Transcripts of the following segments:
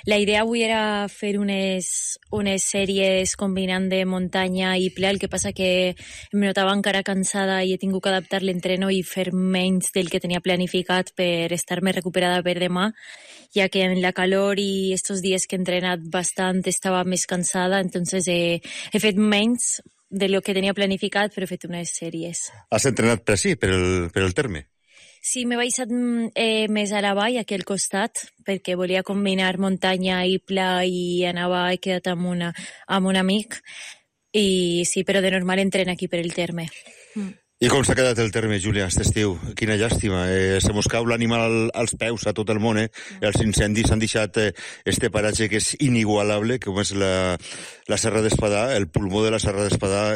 La idea avui era fer unes sèries combinant de muntanya i ple, el que passa que em notava encara cansada i he tingut que adaptar l'entreno i fer menys del que tenia planificat per estar més recuperada per demà, ja que en la calor i estos dies que he entrenat bastant estava més cansada, entonces he fet menys de lo que tenia planificat, però he fet unes sèries. Has entrenat per sí, per el terme? Sí, m'he baixat més a la vall, aquí al costat, perquè volia combinar muntanya i pla i he quedat amb un amic. I sí, però de normal entreno aquí per el terme. I com s'ha quedat el terme, Júlia, aquest estiu? Quina llàstima. Se mos cau l'animal als peus a tot el món. Els incendis han deixat este paratge que és inigualable, com és la Serra d'Espadà, el pulmó de la Serra d'Espadà,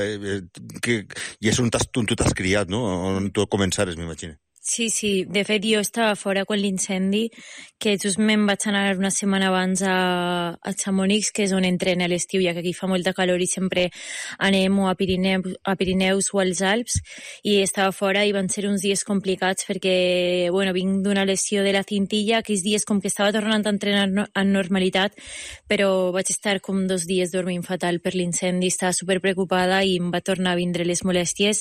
i és on tu t'has criat, no? On tu començares, m'imagino. Sí. De fet, jo estava fora quan l'incendi, que just me'n vaig anar una setmana abans a Chamonix, que és on entreno a l'estiu, ja que aquí fa molta calor i sempre anem o a Pirineus o als Alps, i estava fora i van ser uns dies complicats perquè, vinc d'una lesió de la cintilla, aquells dies com que estava tornant a entrenar en normalitat, però vaig estar com 2 dies dormint fatal per l'incendi, estava superpreocupada i em va tornar a vindre les molèsties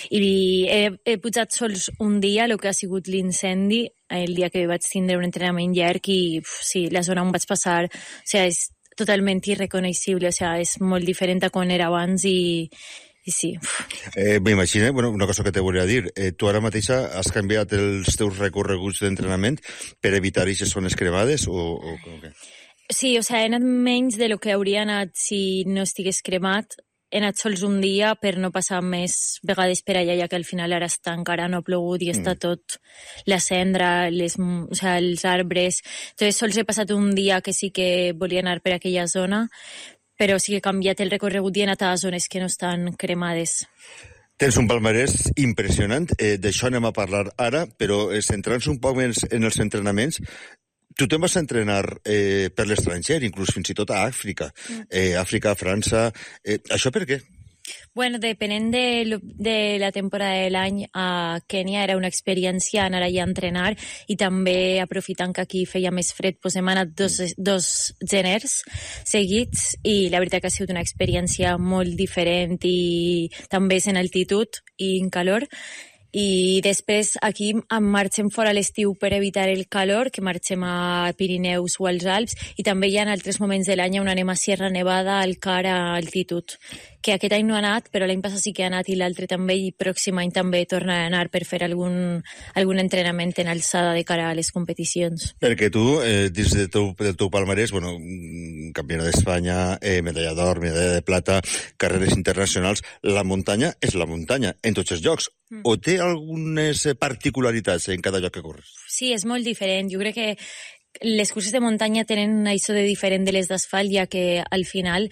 i he pujat sols un dia, el que ha sigut l'incendi, el dia que vaig tindre un entrenament llarg i sí, la zona on vaig passar, és totalment irreconeixible, és molt diferent a quan era abans i sí. M'imagino, una cosa que te volia dir, tu ara mateixa has canviat els teus recorreguts d'entrenament per evitar aquestes zones cremades o què? Sí, he anat menys de lo que hauria anat si no estigués cremat. He anat sols un dia per no passar més vegades per allà, ja que al final ara encara no ha plogut i està tot la cendra, els arbres. Entonces sols he passat un dia que sí que volia anar per aquella zona, però sí que he canviat el recorregut i he anat a zones que no estan cremades. Tens un palmarès impressionant, d'això anem a parlar ara, però centrant-se un poc més en els entrenaments, tu te'n vas a entrenar per l'estranger, inclús fins i tot a Àfrica, Àfrica, França. Això per què? Depenent de la temporada de l'any, a Kènia era una experiència anar allà a entrenar i també aprofitant que aquí feia més fred, hem anat dos geners seguits i la veritat que ha sigut una experiència molt diferent i també és en altitud i en calor. I després aquí marxem fora a l'estiu per evitar el calor, que marxem a Pirineus o als Alps, i també hi ha altres moments de l'any on anem a Sierra Nevada, al Car, a altitud, que aquest any no ha anat, però l'any passat sí que ha anat i l'altre també, i pròxim any també torna a anar per fer algun entrenament en alçada de cara a les competicions. Perquè tu, dins del teu palmarès, campiona d'Espanya, medalla d'or, medalla de plata, carreres internacionals, la muntanya és la muntanya, en tots els llocs. O té algunes particularitats en cada lloc que corres? Sí, és molt diferent. Jo crec que les curses de muntanya tenen això de diferent de les d'asfalt, ja que al final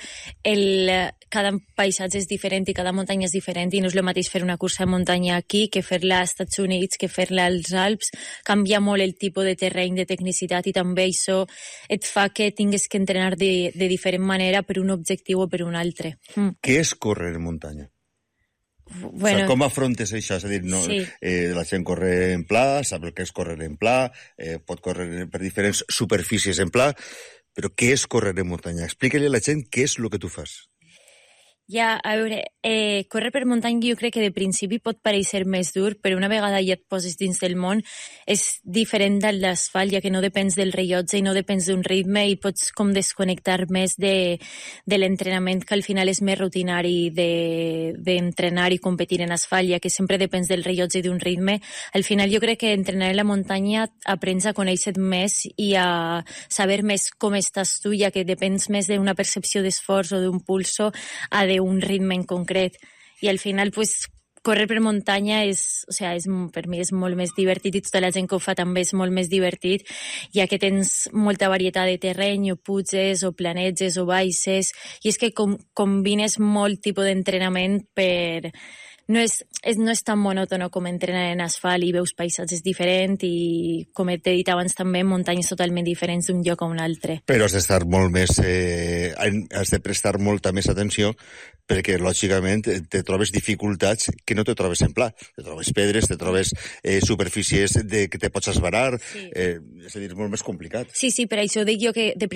cada paisatge és diferent i cada muntanya és diferent i no és el mateix fer una cursa de muntanya aquí que fer-la als Estats Units, que fer-la als Alps. Canvia molt el tipus de terreny, de tecnicitat, i també això et fa que tingues que entrenar de diferent manera per un objectiu o per un altre. Què és córrer en muntanya? Com afrontes això? És a dir, la gent corre en pla, sap el que és córrer en pla, pot córrer per diferents superfícies en pla, però què és córrer en muntanya? Explica-li a la gent què és el que tu fas. Ja, a veure, córrer per muntanya jo crec que de principi pot parèixer més dur, però una vegada ja et poses dins del món és diferent del d'asfalt, ja que no depens del rellotge i no depens d'un ritme i pots com desconnectar més de l'entrenament, que al final és més rutinari d'entrenar i competir en asfalt, ja que sempre depens del rellotge i d'un ritme. Al final jo crec que entrenar en la muntanya aprens a conèixer més i a saber més com estàs tu, ja que depens més d'una percepció d'esforç o d'un pulso a d'un ritme en concret, i al final córrer per muntanya per mi és molt més divertit i tota la gent que ho fa també és molt més divertit, ja que tens molta varietat de terreny, o puges, o planeges, o baixes, i és que combines molt tipus d'entrenament per... No és tan monòtono com entrenar en asfalt i veus paisatges diferents i, com he dit abans també, muntanyes totalment diferents d'un lloc a un altre. Però has d'estar molt més... has de prestar molta més atenció perquè, lògicament, te trobes dificultats que no te trobes en pla. Te trobes pedres, te trobes superfícies que te pots esbarar, és a dir, és molt més complicat. Sí, per això dic jo que de